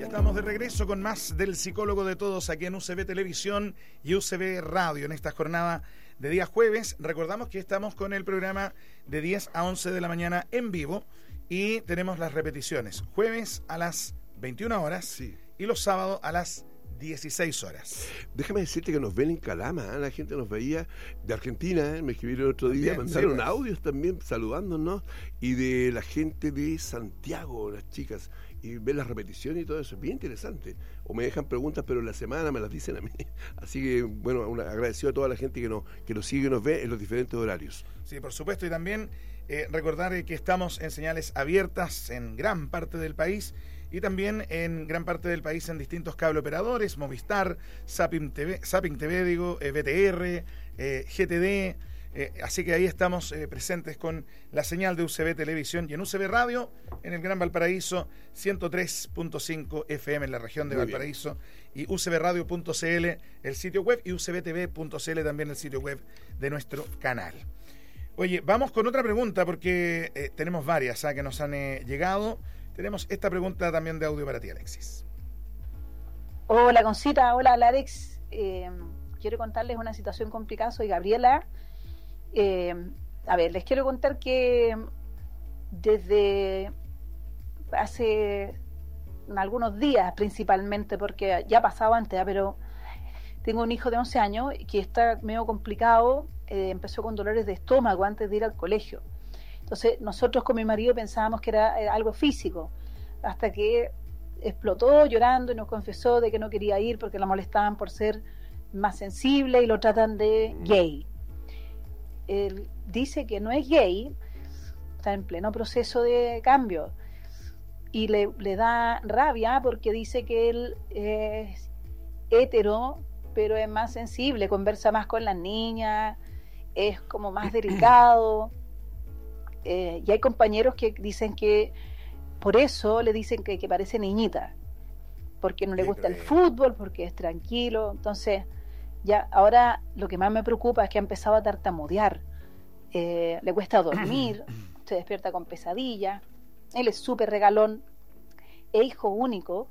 Estamos de regreso con más del psicólogo de todos aquí en UCB Televisión y UCB Radio en esta jornada de día jueves. Recordamos que estamos con el programa de 10 a 11 de la mañana en vivo y tenemos las repeticiones jueves a las 21 horas sí, y los sábados a las 16 horas. Déjame decirte que nos ven en Calama, ¿eh? La gente nos veía de Argentina, ¿eh? Me escribieron el otro día, Bien, mandaron sí, pues. audios también saludándonos, y de la gente de Santiago, las chicas, y ven las repeticiones y todo eso, es bien interesante. O me dejan preguntas, pero en la semana me las dicen a mí. Así que, bueno, agradecido a toda la gente que nos sigue y nos ve en los diferentes horarios. Sí, por supuesto, y también recordar que estamos en señales abiertas en gran parte del país y también en gran parte del país en distintos cable operadores, Movistar, Zapping TV, BTR, GTD, así que ahí estamos presentes con la señal de UCB Televisión y en UCB Radio, en el Gran Valparaíso, 103.5 FM en la región de Valparaíso, y ucbradio.cl el sitio web, y ucbtv.cl también el sitio web de nuestro canal. Oye, vamos con otra pregunta porque tenemos varias que nos han llegado. Tenemos esta pregunta también de audio para ti, Alexis. Hola, Concita. Hola, Alex. Quiero contarles una situación complicada. Soy Gabriela. A ver, les quiero contar que desde hace algunos días principalmente, porque ya pasaba antes, pero tengo un hijo de 11 años que está medio complicado. Empezó con dolores de estómago antes de ir al colegio. Entonces nosotros con mi marido pensábamos que era algo físico, hasta que explotó llorando y nos confesó de que no quería ir porque la molestaban por ser más sensible y lo tratan de gay. Él dice que no es gay, está en pleno proceso de cambio y le da rabia porque dice que él es hetero, pero es más sensible, conversa más con las niñas, es como más delicado. Y hay compañeros que dicen que por eso le dicen que parece niñita, porque no le gusta el fútbol, porque es tranquilo. Entonces ya ahora lo que más me preocupa es que ha empezado a tartamudear, le cuesta dormir, se despierta con pesadillas. Él es súper regalón, es hijo único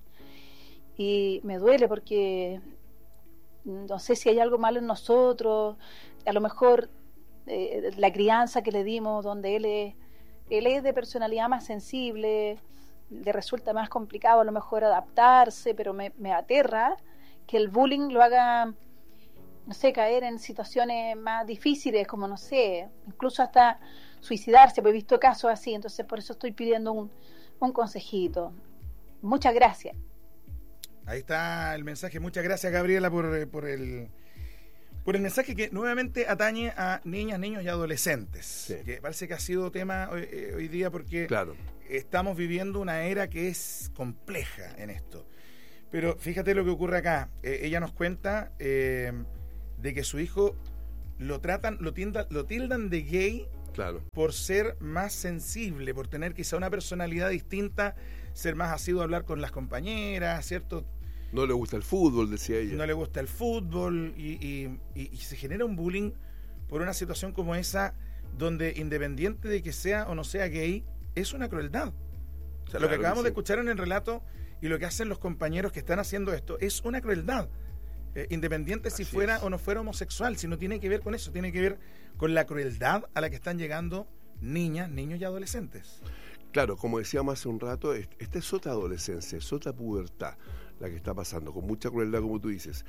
y me duele porque no sé si hay algo malo en nosotros, a lo mejor la crianza que le dimos, donde él es de personalidad más sensible, le resulta más complicado a lo mejor adaptarse, pero me aterra que el bullying lo haga, no sé, caer en situaciones más difíciles, como no sé, incluso hasta suicidarse, porque he visto casos así. Entonces por eso estoy pidiendo un consejito. Muchas gracias. Ahí está el mensaje. Muchas gracias, Gabriela, por el mensaje que nuevamente atañe a niñas, niños y adolescentes, sí, que parece que ha sido tema hoy día porque estamos viviendo una era que es compleja en esto. Pero fíjate lo que ocurre acá. Ella nos cuenta de que su hijo lo tildan de gay, por ser más sensible, por tener quizá una personalidad distinta, ser más asiduo a hablar con las compañeras, ¿cierto? No le gusta el fútbol, decía ella. No le gusta el fútbol y se genera un bullying por una situación como esa, donde independiente de que sea o no sea gay, es una crueldad. O sea, lo que acabamos de escuchar en el relato y lo que hacen los compañeros que están haciendo esto es una crueldad. Independiente si fuera o no fuera homosexual, si no tiene que ver con eso, tiene que ver con la crueldad a la que están llegando niñas, niños y adolescentes. Claro, como decíamos hace un rato, esta es otra adolescencia, es otra pubertad la que está pasando, con mucha crueldad, como tú dices.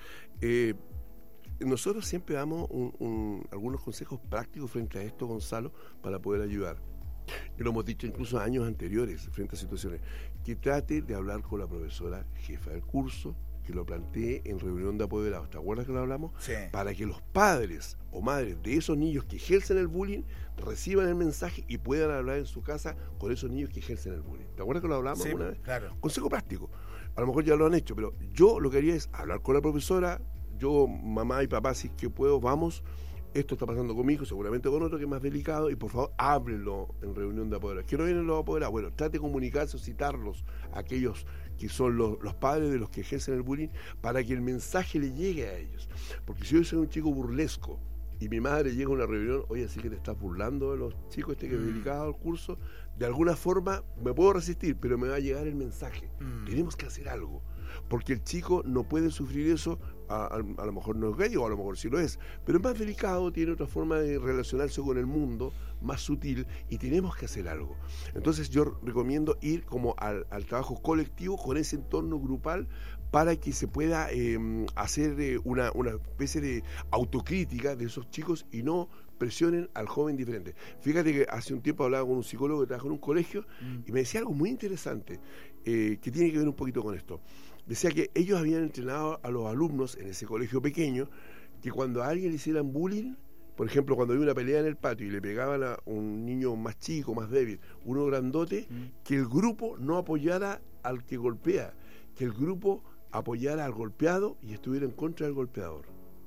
Nosotros siempre damos algunos consejos prácticos frente a esto, Gonzalo, para poder ayudar. Y lo hemos dicho incluso años anteriores, frente a situaciones. Que trate de hablar con la profesora jefa del curso, que lo planteé en reunión de apoderados, ¿te acuerdas que lo hablamos? Sí. Para que los padres o madres de esos niños que ejercen el bullying reciban el mensaje y puedan hablar en su casa con esos niños que ejercen el bullying. ¿Te acuerdas que lo hablamos una vez? Claro. Consejo práctico. A lo mejor ya lo han hecho, pero yo lo que haría es hablar con la profesora, yo, mamá y papá, si es que puedo, vamos, esto está pasando con mi hijo, seguramente con otro que es más delicado, y por favor, háblenlo en reunión de apoderados. ¿Que no vienen los apoderados? Bueno, trate de comunicarse o citarlos a aquellos que son los padres de los que ejercen el bullying, para que el mensaje le llegue a ellos. Porque si yo soy un chico burlesco y mi madre llega a una reunión, oye, así que te estás burlando de los chicos que es dedicado al curso, de alguna forma me puedo resistir, pero me va a llegar el mensaje. Tenemos que hacer algo. Porque el chico no puede sufrir eso, a lo mejor no es gay o a lo mejor sí lo es, pero es más delicado, tiene otra forma de relacionarse con el mundo, más sutil, y tenemos que hacer algo. Entonces yo recomiendo ir como al trabajo colectivo con ese entorno grupal para que se pueda hacer una especie de autocrítica de esos chicos y no presionen al joven diferente. Fíjate que hace un tiempo hablaba con un psicólogo que trabaja en un colegio y me decía algo muy interesante que tiene que ver un poquito con esto. Decía que ellos habían entrenado a los alumnos en ese colegio pequeño que cuando a alguien le hicieran bullying, por ejemplo, cuando había una pelea en el patio y le pegaban a un niño más chico, más débil, uno grandote, que el grupo no apoyara al que golpea, que el grupo apoyara al golpeado y estuviera en contra del golpeador.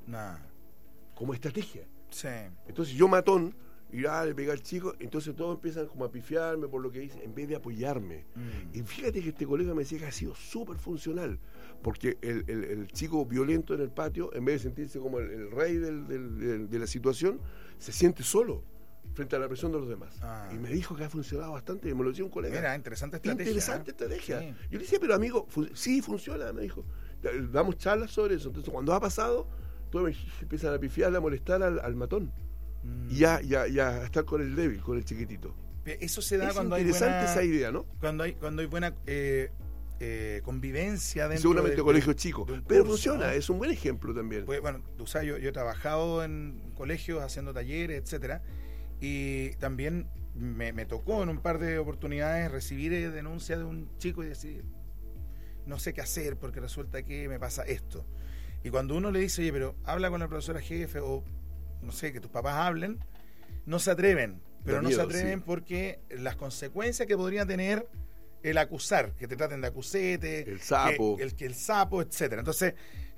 Como estrategia. Sí. Entonces yo matón, le pega al chico, entonces todos empiezan como a pifiarme por lo que dicen, en vez de apoyarme. Y fíjate que este colega me decía que ha sido súper funcional, porque el chico violento en el patio, en vez de sentirse como el rey de la situación, se siente solo frente a la presión de los demás. Y me dijo que ha funcionado bastante, y me lo decía un colega. Mira, interesante estrategia. Interesante estrategia. Sí. Yo le decía, pero amigo, sí funciona, me dijo. Damos charlas sobre eso. Entonces cuando ha pasado, todos empiezan a pifiarle, a molestar al matón. Y ya estar con el débil, con el chiquitito. Eso se da es cuando hay interesante esa idea, ¿no? Cuando hay buena convivencia dentro seguramente colegio chico, pero curso, funciona, ¿no? Es un buen ejemplo también. Pues, bueno, tú sabes, yo he trabajado en colegios haciendo talleres, etcétera, y también me tocó en un par de oportunidades recibir denuncia de un chico y decir, no sé qué hacer porque resulta que me pasa esto. Y cuando uno le dice, oye, pero habla con la profesora jefe o no sé, que tus papás hablen, no se atreven, pero no se atreven porque las consecuencias que podría tener el acusar, que te traten de acusete, el sapo, el sapo, etcétera. Entonces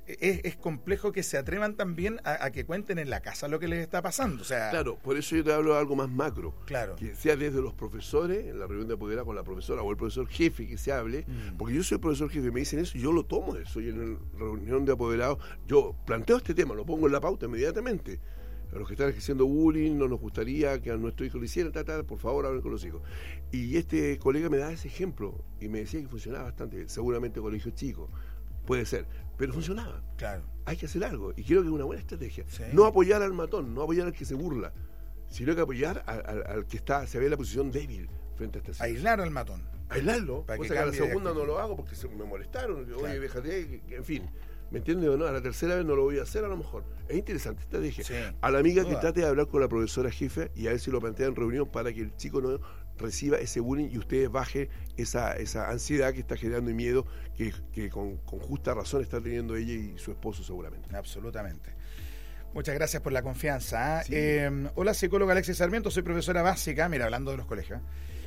es complejo que se atrevan también a que cuenten en la casa lo que les está pasando. O sea, claro, por eso yo te hablo de algo más macro. Claro. Que sea desde los profesores, en la reunión de apoderado con la profesora o el profesor jefe que se hable, porque yo soy el profesor jefe, me dicen eso, yo lo tomo eso, y en la reunión de apoderado yo planteo este tema, lo pongo en la pauta inmediatamente. A los que están haciendo bullying, no nos gustaría que a nuestro hijo lo hicieran, por favor hablen con los hijos. Y este colega me da ese ejemplo y me decía que funcionaba bastante bien. Seguramente colegio chico, puede ser, pero funcionaba. Claro. Hay que hacer algo y creo que es una buena estrategia. Sí. No apoyar al matón, no apoyar al que se burla, sino que apoyar al que se ve en la posición débil frente a esta situación. Aislar al matón. Aislarlo, para cosa que a la segunda no lo hago porque me molestaron, oye, claro. Déjate, en fin. ¿Me entiendes o no? A la tercera vez no lo voy a hacer a lo mejor. Es interesante esta estrategia. Sí, a la amiga que trate de hablar con la profesora jefe y a ver si lo plantea en reunión para que el chico no reciba ese bullying y ustedes bajen esa ansiedad que está generando y miedo que con justa razón está teniendo ella y su esposo seguramente. Absolutamente. Muchas gracias por la confianza. Sí. Hola, psicóloga Alexis Sarmiento, soy profesora básica, mira, hablando de los colegios.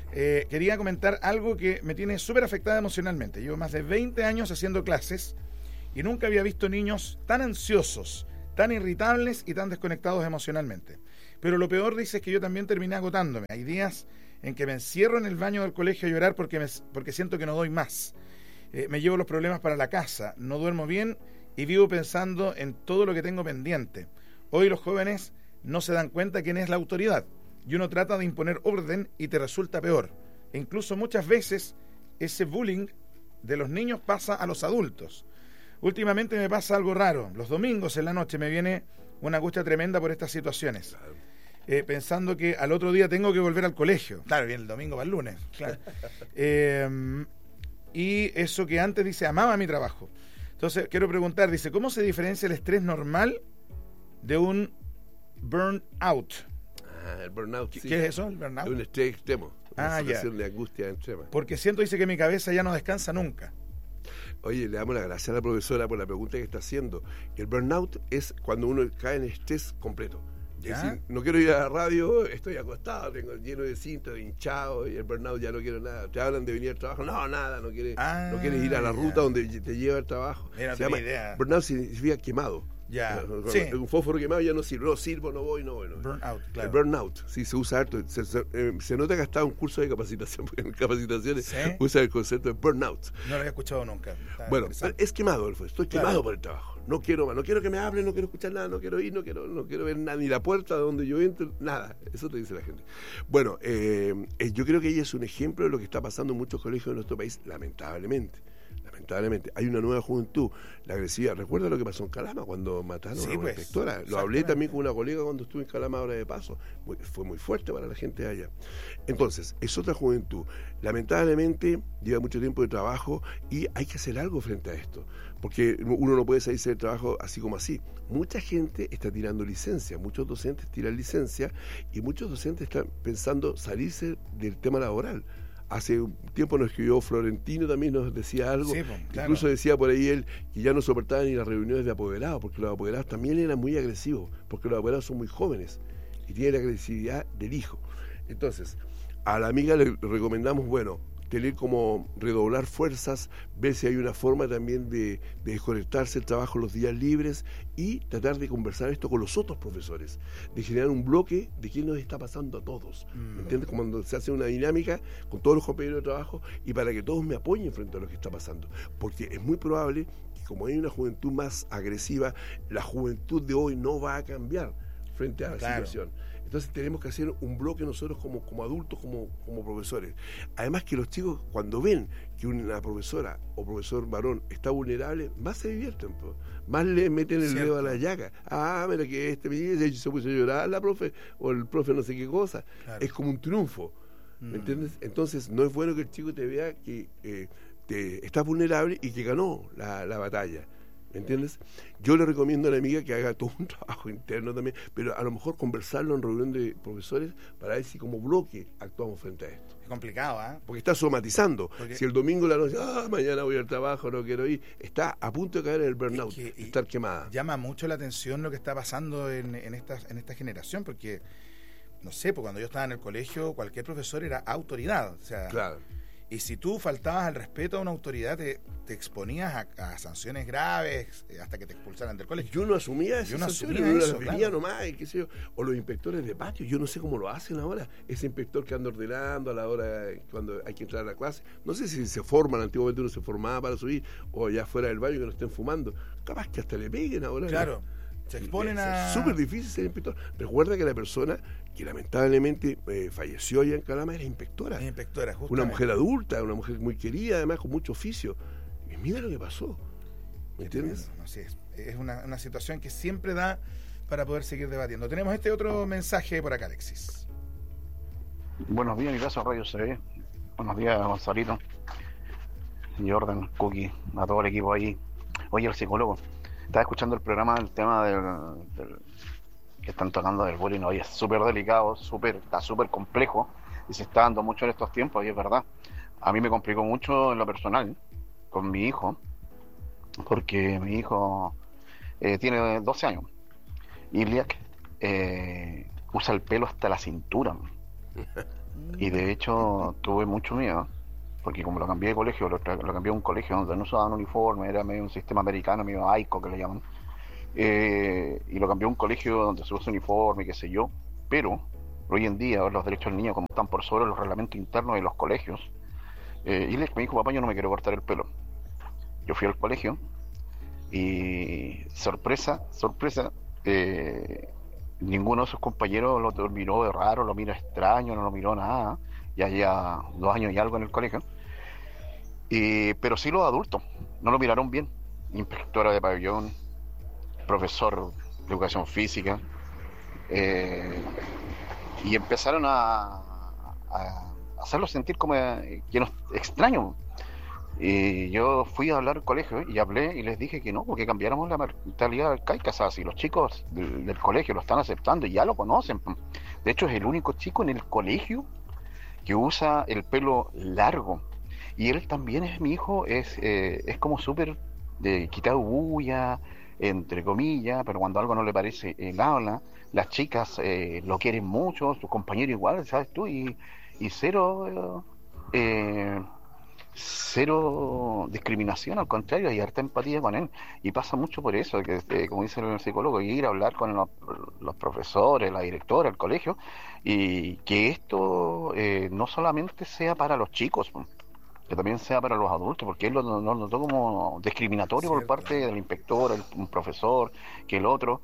Quería comentar algo que me tiene súper afectada emocionalmente. Llevo más de 20 años haciendo clases y nunca había visto niños tan ansiosos, tan irritables y tan desconectados emocionalmente. Pero lo peor, dice, es que yo también terminé agotándome. Hay días en que me encierro en el baño del colegio a llorar porque siento que no doy más. Me llevo los problemas para la casa, no duermo bien y vivo pensando en todo lo que tengo pendiente. Hoy los jóvenes no se dan cuenta quién es la autoridad y uno trata de imponer orden y te resulta peor. E incluso muchas veces ese bullying de los niños pasa a los adultos. Últimamente me pasa algo raro. Los domingos en la noche me viene una angustia tremenda por estas situaciones. Pensando que al otro día tengo que volver al colegio. Claro, viene el domingo para el lunes. Claro. Y eso que antes, dice, amaba mi trabajo. Entonces, quiero preguntar, dice, ¿cómo se diferencia el estrés normal de un burnout? El burnout, ¿Qué es eso, el burnout? Es un estrés extremo. Una situación ya. de angustia extrema. Porque siento, dice, que mi cabeza ya no descansa nunca. Oye, le damos las gracias a la profesora por la pregunta que está haciendo. El burnout es cuando uno cae en estrés completo. ¿Ya? Es decir, no quiero ir a la radio, estoy acostado, tengo lleno de cintas, hinchado, y el burnout ya no quiero nada. Te hablan de venir al trabajo, nada, no quieres ir a la ruta donde te lleva el trabajo. Mira, se llama idea. Burnout significa quemado. Ya, sí. Un fósforo quemado ya no sirve, no sirvo, no voy, no voy. Burnout, claro. El burnout, sí, se usa harto. Se nota que ha estado un curso de capacitación, porque en capacitaciones ¿Sí? usa el concepto de burnout. No lo había escuchado nunca. Está Bueno, interesante. es quemado, Adolfo, estoy quemado por el trabajo. No quiero más, no quiero que me hablen, no quiero escuchar nada, no quiero ir, no quiero ver nada, ni la puerta de donde yo entro, nada. Eso te dice la gente. Bueno, yo creo que ella es un ejemplo de lo que está pasando en muchos colegios de nuestro país, lamentablemente. Hay una nueva juventud, la agresividad. ¿Recuerda lo que pasó en Calama cuando mataron a una inspectora? Lo hablé también con una colega cuando estuve en Calama ahora de paso. Fue muy fuerte para la gente de allá. Entonces, es otra juventud. Lamentablemente, lleva mucho tiempo de trabajo y hay que hacer algo frente a esto. Porque uno no puede salirse del trabajo así como así. Mucha gente está tirando licencia, muchos docentes tiran licencia y muchos docentes están pensando salirse del tema laboral. Hace un tiempo nos escribió Florentino, también nos decía algo, sí, pues, claro. Incluso decía por ahí él que ya no soportaba ni las reuniones de apoderados, porque los apoderados también eran muy agresivos, porque los apoderados son muy jóvenes y tienen la agresividad del hijo. Entonces, a la amiga le recomendamos, bueno, tener como redoblar fuerzas, ver si hay una forma también de desconectarse el trabajo los días libres y tratar de conversar esto con los otros profesores, de generar un bloque de qué nos está pasando a todos, ¿me entiendes? Cuando se hace una dinámica con todos los compañeros de trabajo y para que todos me apoyen frente a lo que está pasando, porque es muy probable que como hay una juventud más agresiva, la juventud de hoy no va a cambiar frente a la situación. Entonces tenemos que hacer un bloque nosotros como adultos, como profesores. Además que los chicos cuando ven que una profesora o profesor varón está vulnerable, más se divierten, más le meten el dedo a la llaga. Mira que se puso a llorar la profe, o el profe no sé qué cosa. Claro. Es como un triunfo, ¿me entiendes? Entonces no es bueno que el chico te vea que estás vulnerable y que ganó la batalla. ¿Me entiendes? Yo le recomiendo a la amiga que haga todo un trabajo interno también, pero a lo mejor conversarlo en reunión de profesores para ver si como bloque actuamos frente a esto. Es complicado, ¿eh? Porque está somatizando. Porque si el domingo la noche, mañana voy al trabajo, no quiero ir, está a punto de caer en el burnout, estar quemada. Llama mucho la atención lo que está pasando en esta generación, porque, no sé, pues cuando yo estaba en el colegio, cualquier profesor era autoridad, o sea... Claro. Y si tú faltabas al respeto a una autoridad, te exponías a sanciones graves, hasta que te expulsaran del colegio. Yo no asumía esas sanciones, yo las vivía claro. nomás, qué sé yo. O los inspectores de patio, yo no sé cómo lo hacen ahora. Ese inspector que anda ordenando a la hora cuando hay que entrar a la clase. No sé si se forman, antiguamente uno se formaba para subir, o ya fuera del baño que no estén fumando. Capaz que hasta le peguen ahora. Claro. ¿No? Se exponen a... Es súper difícil ser inspector. Recuerda que la persona que lamentablemente falleció allá en Calama era inspectora. Es inspectora, justamente. Una mujer adulta, una mujer muy querida, además con mucho oficio. Y mira lo que pasó. ¿Me entiendes? No, sí, es una situación que siempre da para poder seguir debatiendo. Tenemos este otro mensaje por acá, Alexis. Buenos días, mi caso Radio CB. Buenos días, Gonzalito, Jordan, Cookie, a todo el equipo ahí. Oye, el psicólogo. Estaba escuchando el programa del tema del que están tocando del bullying. Hoy es súper delicado, está súper complejo y se está dando mucho en estos tiempos, y es verdad. A mí me complicó mucho en lo personal con mi hijo, porque mi hijo tiene 12 años y Iliac usa el pelo hasta la cintura, y de hecho tuve mucho miedo, porque como lo cambié de colegio, lo cambié a un colegio donde no usaban uniforme, era medio un sistema americano, medio AICO que le llaman, y lo cambié a un colegio donde se usa uniforme, qué sé yo, pero hoy en día los derechos del niño como están por sobre los reglamentos internos de los colegios, y me dijo, papá, yo no me quiero cortar el pelo. Yo fui al colegio y sorpresa, ninguno de sus compañeros lo miró de raro, lo mira extraño, no lo miró nada, ya lleva 2 años y algo en el colegio. Pero sí los adultos no lo miraron bien. Inspectora de pabellón, profesor de educación física, y empezaron a hacerlo sentir como que nos extraño. Y yo fui a hablar al colegio y hablé y les dije que no, porque cambiáramos la mentalidad arcaica. O sea, si los chicos del colegio lo están aceptando y ya lo conocen. De hecho, es el único chico en el colegio que usa el pelo largo. Y él también es mi hijo, es como súper quitado bulla, entre comillas, pero cuando algo no le parece, él habla. Las chicas lo quieren cero discriminación, al contrario, hay harta empatía con él. Y pasa mucho por eso, que como dice el psicólogo, ir a hablar con los profesores, la directora, el colegio, y que esto no solamente sea para los chicos, que también sea para los adultos, porque él lo notó como discriminatorio por parte del inspector, un profesor, que el otro.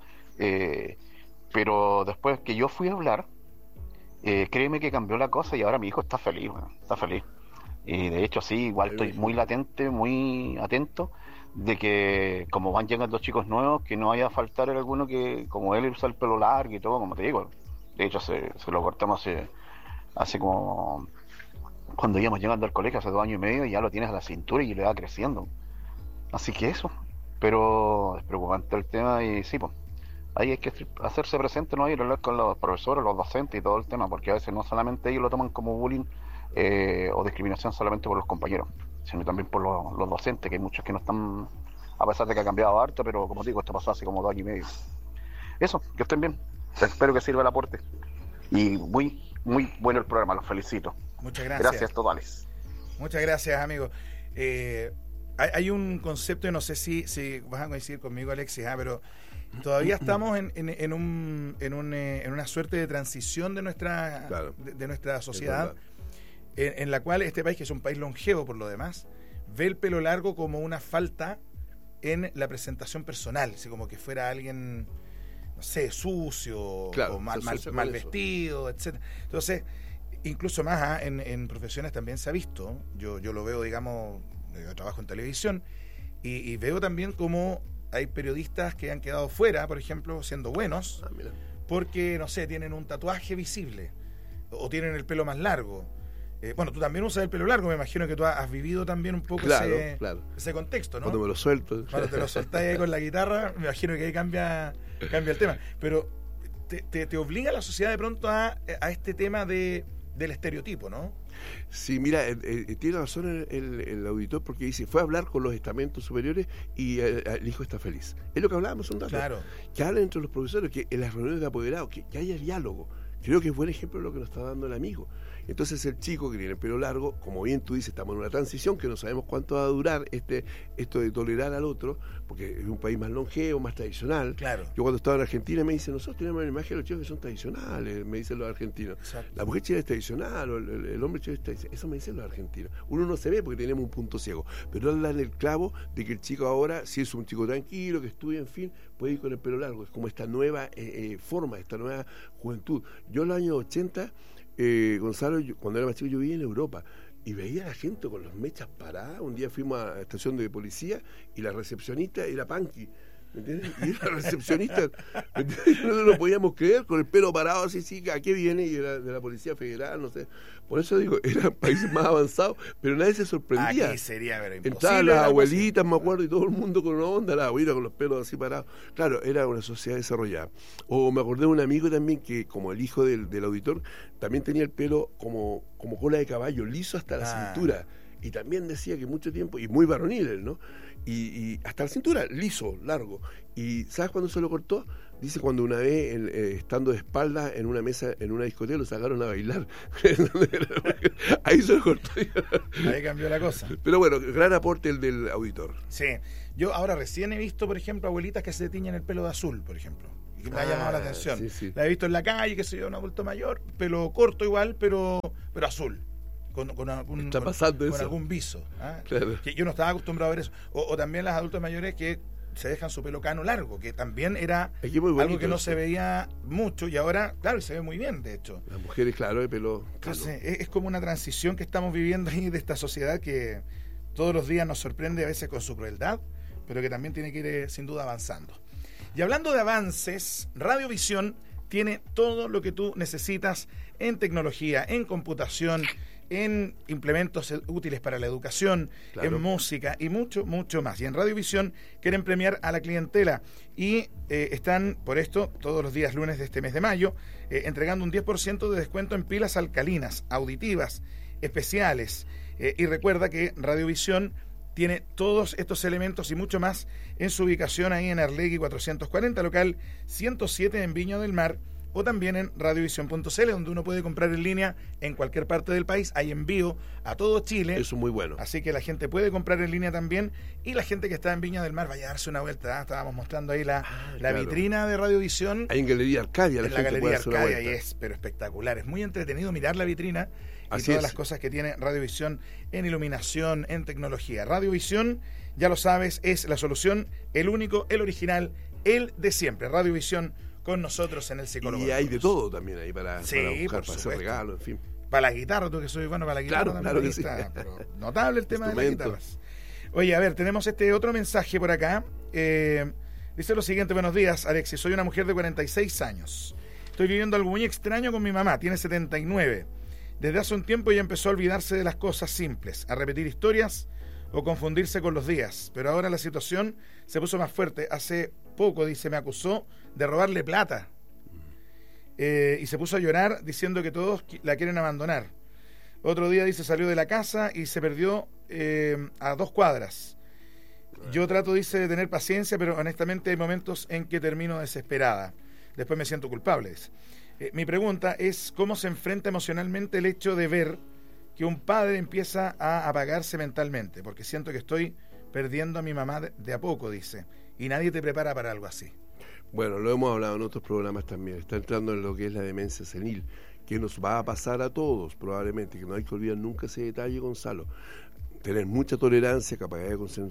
Pero después que yo fui a hablar, créeme que cambió la cosa y ahora mi hijo está feliz, está feliz. Y de hecho sí, igual estoy muy latente, muy atento de que como van llegando chicos nuevos, que no vaya a faltar alguno que, como él usa el pelo largo y todo, como te digo. De hecho se lo cortamos hace como, cuando íbamos llegando al colegio, hace 2 años y medio, y ya lo tienes a la cintura y le va creciendo. Así que eso, pero es preocupante el tema y sí, pues, ahí hay que hacerse presente, ¿no? Y hablar con los profesores, los docentes y todo el tema, porque a veces no solamente ellos lo toman como bullying o discriminación solamente por los compañeros, sino también por los docentes, que hay muchos que no están, a pesar de que ha cambiado harto, pero como digo, esto pasó hace como 2 años y medio. Eso, que estén bien, espero que sirva el aporte. Y muy, muy bueno el programa, los felicito. Muchas gracias. Gracias totales. Muchas gracias, amigo. Hay un concepto, y no sé si vas a coincidir conmigo, Alexis, pero todavía estamos en una suerte de transición de nuestra, claro, de nuestra sociedad, en la cual este país, que es un país longevo por lo demás, ve el pelo largo como una falta en la presentación personal, así como que fuera alguien, no sé, sucio, claro, o mal vestido, etcétera. Entonces, incluso más en profesiones también se ha visto. Yo lo veo, digamos, yo trabajo en televisión y veo también como hay periodistas que han quedado fuera, por ejemplo, siendo buenos, porque, no sé, tienen un tatuaje visible o tienen el pelo más largo. Bueno, tú también usas el pelo largo, me imagino que tú has vivido también un poco ese contexto, ¿no? Cuando me lo suelto. Cuando te lo soltáis ahí con la guitarra, me imagino que ahí cambia el tema. Pero te obliga la sociedad de pronto a este tema del estereotipo, ¿no? Sí, mira, tiene razón el auditor, porque dice, fue a hablar con los estamentos superiores y el hijo está feliz. Es lo que hablábamos un rato. Claro. Que hablen entre los profesores, que en las reuniones de apoderados, que haya diálogo. Creo que es buen ejemplo de lo que nos está dando el amigo. Entonces el chico que tiene el pelo largo, como bien tú dices, estamos en una transición que no sabemos cuánto va a durar esto de tolerar al otro, porque es un país más longevo, más tradicional. Claro. Yo cuando estaba en Argentina me dicen, nosotros tenemos la imagen de los chicos que son tradicionales, me dicen los argentinos. Exacto. La mujer chilena es tradicional, o el hombre chileno es tradicional. Eso me dicen los argentinos. Uno no se ve porque tenemos un punto ciego, pero no dan el clavo de que el chico ahora, si es un chico tranquilo, que estudia, en fin, puede ir con el pelo largo. Es como esta nueva forma, esta nueva juventud. Yo en los años 80... Gonzalo, cuando era más chico, yo vivía en Europa y veía a la gente con los mechas paradas. Un día fuimos a la estación de policía y la recepcionista era punky, ¿me entiendes? Y era recepcionista, ¿me entiendes? No lo podíamos creer, con el pelo parado así, sí, ¿a qué viene? Y era de la Policía Federal, no sé. Por eso digo, eran países más avanzados, pero nadie se sorprendía. Aquí sería, pero imposible. Entraban las abuelitas, me acuerdo, y todo el mundo con una onda, la abuelita con los pelos así parados. Claro, era una sociedad desarrollada. O me acordé de un amigo también que, como el hijo del auditor, también tenía el pelo como cola de caballo, liso hasta la cintura. Y también decía que mucho tiempo, y muy varonil él, ¿no? Y hasta la cintura, liso, largo. ¿Y sabes cuándo se lo cortó? Dice cuando una vez, estando de espaldas en una mesa, en una discoteca, lo sacaron a bailar. Ahí se lo cortó. Ahí cambió la cosa. Pero bueno, gran aporte el del auditor. Sí. Yo ahora recién he visto, por ejemplo, abuelitas que se tiñen el pelo de azul, por ejemplo. Y que me ha llamado la atención. Sí, sí. La he visto en la calle, que se yo, un adulto mayor, pelo corto igual, pero azul. Con algún viso. Claro. Que yo no estaba acostumbrado a ver eso. O también las adultos mayores que se dejan su pelo cano largo, que también era algo que no se veía mucho y ahora, claro, se ve muy bien, de hecho. Las mujeres, claro, de pelo cano. Entonces, es como una transición que estamos viviendo ahí de esta sociedad que todos los días nos sorprende a veces con su crueldad, pero que también tiene que ir sin duda avanzando. Y hablando de avances, Radiovisión tiene todo lo que tú necesitas en tecnología, en computación, en implementos útiles para la educación, claro, en música y mucho, mucho más. Y en Radiovisión quieren premiar a la clientela y están, por esto, todos los días lunes de este mes de mayo, entregando un 10% de descuento en pilas alcalinas, auditivas, especiales. Y recuerda que Radiovisión tiene todos estos elementos y mucho más en su ubicación ahí en Arlegui 440, local 107 en Viña del Mar, o también en radiovisión.cl, donde uno puede comprar en línea en cualquier parte del país. Hay envío a todo Chile. Eso es muy bueno. Así que la gente puede comprar en línea también. Y la gente que está en Viña del Mar, vaya a darse una vuelta. Estábamos mostrando ahí la vitrina de Radiovisión. Hay en Galería Arcadia. En la Galería Arcadia, y es pero espectacular. Es muy entretenido mirar la vitrina y todas las cosas que tiene Radiovisión en iluminación, en tecnología. Radiovisión, ya lo sabes, es la solución, el único, el original, el de siempre. Radiovisión con nosotros en el Psicólogo. Y hay de todo también ahí para buscar, para supuesto. hacer regalos, en fin. Para la guitarra, tú que soy bueno para la guitarra. Claro que sí. Pero notable el tema de las guitarras. Oye, a ver, tenemos este otro mensaje por acá. Dice lo siguiente: buenos días, Alexis. Soy una mujer de 46 años. Estoy viviendo algo muy extraño con mi mamá, tiene 79. Desde hace un tiempo ella empezó a olvidarse de las cosas simples, a repetir historias o confundirse con los días. Pero ahora la situación se puso más fuerte. Hace poco, dice, me acusó de robarle plata. Y se puso a llorar diciendo que todos la quieren abandonar. Otro día, dice, salió de la casa y se perdió a 2 cuadras. Yo trato, dice, de tener paciencia, pero honestamente hay momentos en que termino desesperada. Después me siento culpable, dice. Mi pregunta es cómo se enfrenta emocionalmente el hecho de ver que un padre empieza a apagarse mentalmente, porque siento que estoy perdiendo a mi mamá de a poco, dice, y nadie te prepara para algo así. Bueno, lo hemos hablado en otros programas también. Está entrando en lo que es la demencia senil, que nos va a pasar a todos probablemente, que no hay que olvidar nunca ese detalle, Gonzalo. Tener mucha tolerancia, capacidad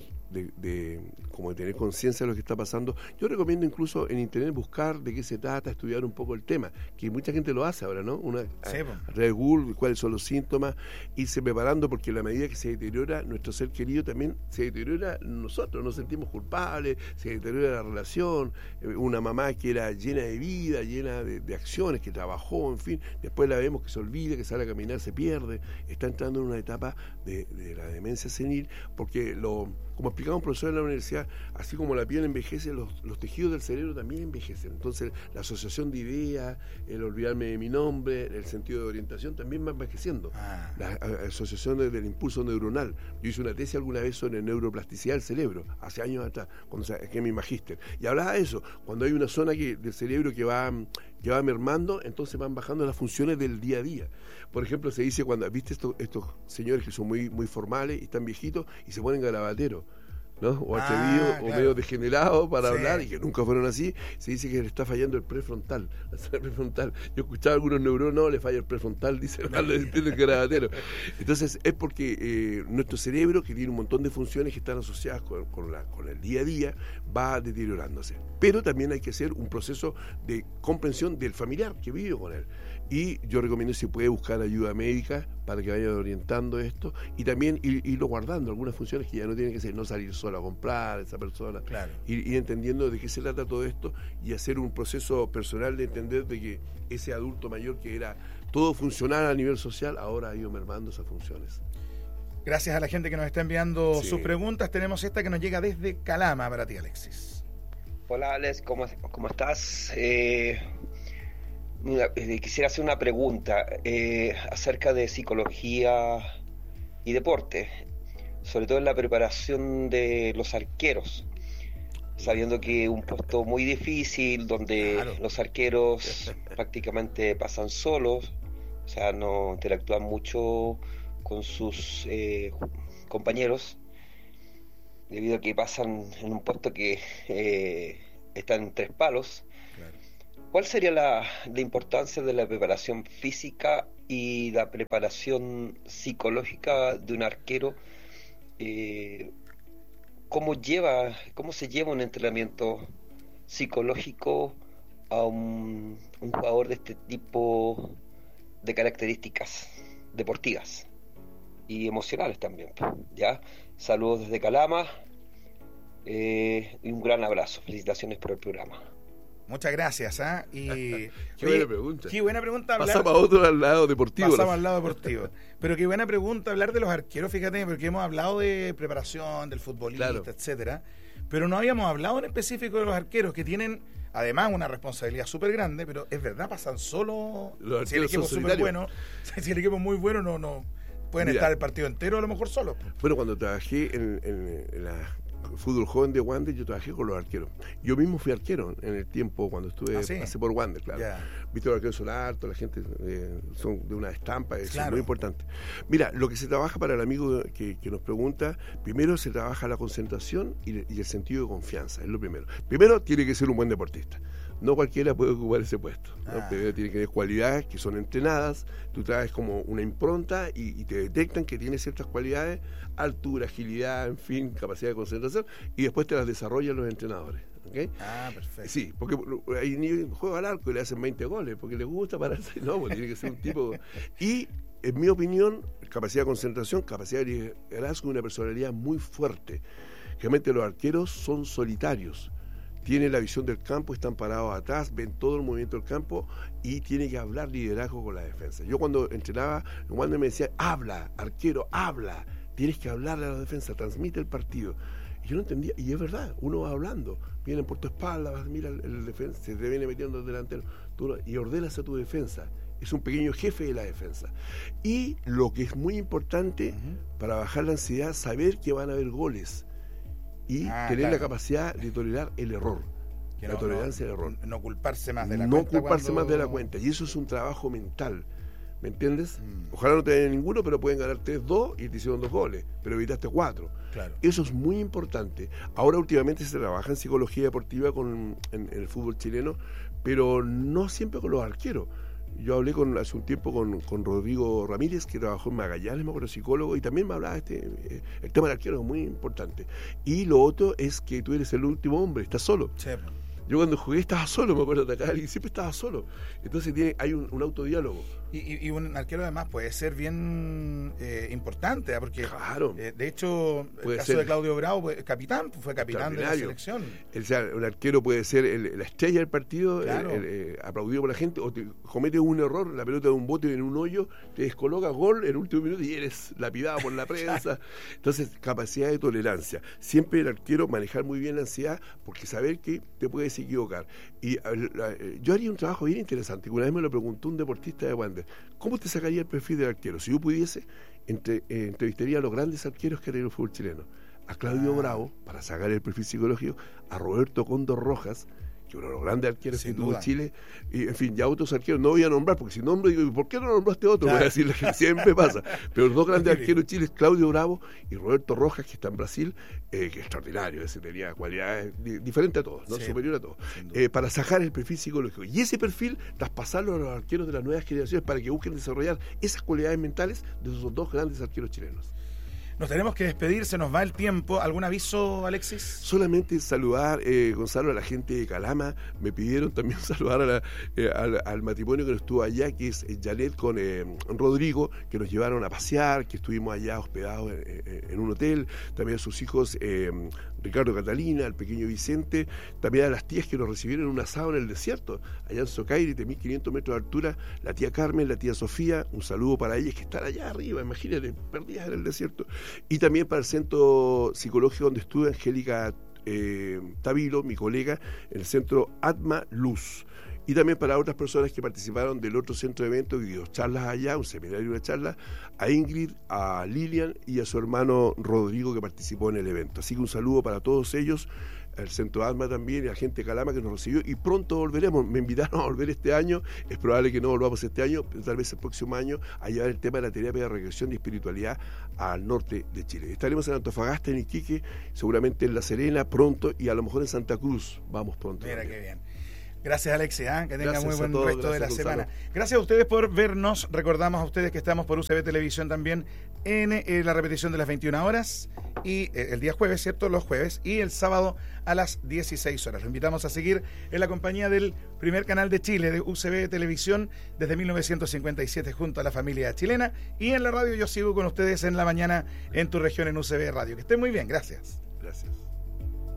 de tener conciencia de lo que está pasando. Yo recomiendo incluso en internet buscar de qué se trata, estudiar un poco el tema, que mucha gente lo hace ahora, ¿no? Red Google, cuáles son los síntomas, irse preparando, porque a la medida que se deteriora nuestro ser querido, también se deteriora nosotros, nos sentimos culpables, se deteriora la relación. Una mamá que era llena de vida, llena de acciones, que trabajó, en fin, después la vemos que se olvida, que sale a caminar, se pierde, está entrando en una etapa de la demencia senil, porque como explicaba un profesor en la universidad, así como la piel envejece, los tejidos del cerebro también envejecen. Entonces la asociación de ideas, el olvidarme de mi nombre, el sentido de orientación también va envejeciendo. La asociación del impulso neuronal. Yo hice una tesis alguna vez sobre neuroplasticidad del cerebro, hace años atrás, cuando saqué mi magíster, y hablaba de eso, cuando hay una zona del cerebro que va mermando, entonces van bajando las funciones del día a día. Por ejemplo, se dice cuando, ¿viste estos señores que son muy, muy formales y están viejitos y se ponen garabateros, ¿no? O atrevidos, o medio degenerados para hablar, y que nunca fueron así? Se dice que le está fallando el prefrontal. Yo escuchaba a algunos neuronas, no, le falla el prefrontal, dice el garabatero. Entonces es porque nuestro cerebro, que tiene un montón de funciones que están asociadas con el día a día, va deteriorándose. Pero también hay que hacer un proceso de comprensión del familiar que vive con él. Y yo recomiendo si puede buscar ayuda médica para que vayan orientando esto, y también irlo guardando algunas funciones que ya no tienen que ser, no salir solo a comprar a esa persona, ir entendiendo de qué se trata todo esto, y hacer un proceso personal de entender de que ese adulto mayor que era todo funcional a nivel social, ahora ha ido mermando esas funciones. Gracias a la gente que nos está enviando sus preguntas. Tenemos esta que nos llega desde Calama para ti, Alexis. Hola, Alex, ¿cómo estás? Quisiera hacer una pregunta acerca de psicología y deporte, sobre todo en la preparación de los arqueros, sabiendo que es un puesto muy difícil, donde los arqueros prácticamente pasan solos, o sea, no interactúan mucho con sus compañeros, debido a que pasan en un puesto que está en 3 palos. ¿Cuál sería la importancia de la preparación física y la preparación psicológica de un arquero? ¿Cómo se lleva un entrenamiento psicológico a un jugador de este tipo de características deportivas y emocionales también? ¿Ya? Saludos desde Calama y un gran abrazo. Felicitaciones por el programa. Muchas gracias, y qué buena pregunta. Pasamos a otro al lado deportivo. Pero qué buena pregunta hablar de los arqueros, fíjate, porque hemos hablado de preparación, del futbolista, etcétera, pero no habíamos hablado en específico de los arqueros, que tienen además una responsabilidad súper grande, pero es verdad, pasan solo. Si el equipo es súper bueno, si el equipo es muy bueno, no pueden estar el partido entero a lo mejor solos. Bueno, cuando trabajé en la fútbol joven de Wander, yo trabajé con los arqueros. Yo mismo fui arquero en el tiempo cuando estuve, pasé por Wander, claro. Viste, los arqueros son altos, la gente son de una estampa, es muy importante. Mira, lo que se trabaja para el amigo que nos pregunta, primero se trabaja la concentración y el sentido de confianza, es lo primero. Primero tiene que ser un buen deportista. No cualquiera puede ocupar ese puesto, ¿no? Primero tiene que tener cualidades que son entrenadas, tú traes como una impronta y te detectan que tienes ciertas cualidades, altura, agilidad, en fin, capacidad de concentración, y después te las desarrollan los entrenadores. ¿Okay? Perfecto. Sí, porque hay niños que juegan al arco y le hacen 20 goles, porque les gusta pararse, no, porque tiene que ser un tipo... Y, en mi opinión, capacidad de concentración, capacidad de liderazgo y una personalidad muy fuerte. Generalmente los arqueros son solitarios. Tienen la visión del campo, están parados atrás, ven todo el movimiento del campo y tienen que hablar liderazgo con la defensa. Yo cuando entrenaba, cuando me decía, habla, arquero, habla, tienes que hablarle a la defensa, transmite el partido. Y yo no entendía, y es verdad, uno va hablando, vienen por tu espalda, mira el defensa, se te viene metiendo el delantero, y ordenas a tu defensa. Es un pequeño jefe de la defensa. Y lo que es muy importante para bajar la ansiedad, saber que van a haber goles. Y tener la capacidad de tolerar el error, la tolerancia al error. No culparse más de la cuenta. No culparse más de la cuenta. Y eso es un trabajo mental, ¿me entiendes? Ojalá no te den ninguno, pero pueden ganar 3-2 y te hicieron 2 goles, pero evitaste 4. Claro. Eso es muy importante. Ahora últimamente se trabaja en psicología deportiva en el fútbol chileno, pero no siempre con los arqueros. Yo hablé hace un tiempo con Rodrigo Ramírez, que trabajó en Magallanes, me acuerdo, psicólogo, y también me hablaba el tema del arquero es muy importante. Y lo otro es que tú eres el último hombre, estás solo. Sí. Yo cuando jugué estaba solo, me acuerdo de acá, y siempre estaba solo. Entonces hay un autodiálogo. Y un arquero además puede ser bien importante, porque claro. De hecho, el caso de Claudio Bravo fue capitán de la selección. Un arquero puede ser la estrella del partido, claro. Aplaudido por la gente, o te cometes un error, la pelota de un bote en un hoyo, te descoloca gol en el último minuto y eres lapidado por la prensa. Entonces, capacidad de tolerancia. Siempre el arquero manejar muy bien la ansiedad, porque saber que te puedes equivocar. Y yo haría un trabajo bien interesante, que una vez me lo preguntó un deportista de Wander. ¿Cómo te sacaría el perfil del arquero? Si yo pudiese, entrevistaría a los grandes arqueros que hay en el fútbol chileno. A Claudio Bravo, para sacar el perfil psicológico, a Roberto Cóndor Rojas, que uno de los grandes arqueros que tuvo Chile, y en fin, ya otros arqueros no voy a nombrar, porque si nombro digo, ¿por qué no nombraste otro? Voy a decirle que siempre pasa. Pero los dos grandes arqueros de Chile, Claudio Bravo y Roberto Rojas, que está en Brasil, que es extraordinario, ese tenía cualidades diferentes a todos, ¿no? Superior a todos, para sacar el perfil psicológico. Y ese perfil, traspasarlo a los arqueros de las nuevas generaciones para que busquen desarrollar esas cualidades mentales de esos dos grandes arqueros chilenos. Nos tenemos que despedir, se nos va el tiempo. ¿Algún aviso, Alexis? Solamente saludar, Gonzalo, a la gente de Calama. Me pidieron también saludar al matrimonio que nos estuvo allá, que es Janet con Rodrigo, que nos llevaron a pasear, que estuvimos allá hospedados en un hotel. También a sus hijos, Ricardo Catalina, al pequeño Vicente. También a las tías que nos recibieron en un asado en el desierto, allá en Socaire, de 1500 metros de altura. La tía Carmen, la tía Sofía, un saludo para ellas que están allá arriba, imagínate, perdidas en el desierto. Y también para el centro psicológico donde estuve Angélica Tavilo, mi colega, en el centro Atma Luz. Y también para otras personas que participaron del otro centro de eventos y dio charlas allá, un seminario y una charla, a Ingrid, a Lilian y a su hermano Rodrigo, que participó en el evento. Así que un saludo para todos ellos, al Centro Alma también y a la gente de Calama que nos recibió, y pronto volveremos. Me invitaron a volver este año, es probable que no volvamos este año, pero tal vez el próximo año, a llevar el tema de la terapia de regresión y espiritualidad al norte de Chile. Estaremos en Antofagasta, en Iquique, seguramente en La Serena pronto, y a lo mejor en Santa Cruz vamos pronto. Mira también. Qué bien. Gracias, Alexis, que tenga muy buen todos, resto de la Gonzalo. semana. Gracias a ustedes por vernos. Recordamos a ustedes que estamos por UCB Televisión también en la repetición de las 21 horas y el día jueves, ¿cierto? Los jueves, y el sábado a las 16 horas. Lo invitamos a seguir en la compañía del primer canal de Chile, de UCB Televisión, desde 1957 junto a la familia chilena, y en la radio yo sigo con ustedes en la mañana en tu región en UCB Radio. Que estén muy bien, gracias. Gracias.